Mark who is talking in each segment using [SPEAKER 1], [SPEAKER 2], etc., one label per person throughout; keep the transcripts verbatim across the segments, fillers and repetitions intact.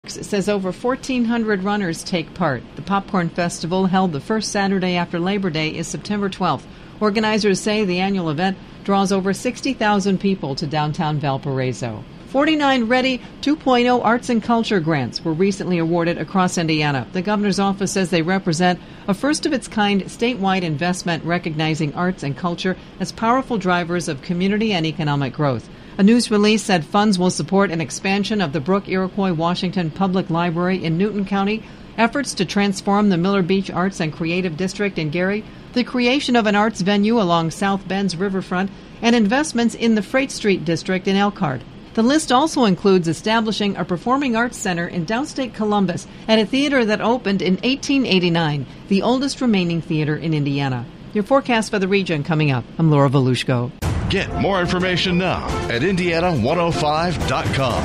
[SPEAKER 1] says over fourteen hundred runners take part. The Popcorn Festival, held the first Saturday after Labor Day, is September twelfth. Organizers say the annual event draws over sixty thousand people to downtown Valparaiso. forty-nine Ready two point oh Arts and Culture grants were recently awarded across Indiana. The governor's office says they represent a first-of-its-kind statewide investment recognizing arts and culture as powerful drivers of community and economic growth. A news release said funds will support an expansion of the Brook Iroquois Washington Public Library in Newton County, efforts to transform the Miller Beach Arts and Creative District in Gary, the creation of an arts venue along South Bend's riverfront, and investments in the Freight Street District in Elkhart. The list also includes establishing a performing arts center in downstate Columbus at a theater that opened in eighteen eighty-nine, the oldest remaining theater in Indiana. Your forecast for the region coming up. I'm Laura Volushko.
[SPEAKER 2] Get more information now at Indiana one oh five dot com.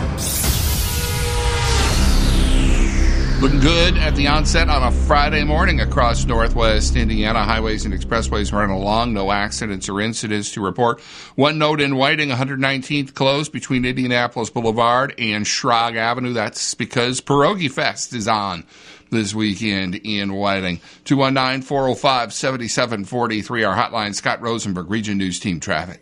[SPEAKER 3] Looking good at the onset on a Friday morning across northwest Indiana. Highways and expressways running along. No accidents or incidents to report. One note in Whiting, one hundred nineteenth closed between Indianapolis Boulevard and Schrag Avenue. That's because Pierogi Fest is on this weekend in Whiting. two one nine, four oh five, seven seven four three, our hotline. Scott Rosenberg, Region News Team Traffic.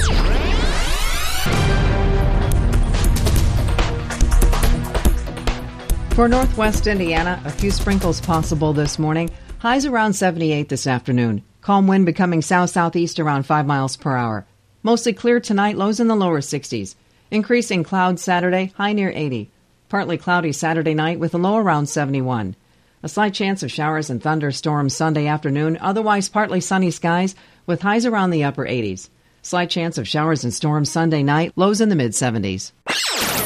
[SPEAKER 1] For northwest Indiana, a few sprinkles possible this morning. Highs around seventy-eight this afternoon. Calm wind becoming south-southeast around five miles per hour. Mostly clear tonight, lows in the lower sixties. Increasing clouds Saturday, high near eighty. Partly cloudy Saturday night with a low around seventy-one. A slight chance of showers and thunderstorms Sunday afternoon, otherwise partly sunny skies with highs around the upper eighties. Slight chance of showers and storms Sunday night, lows in the mid-seventies.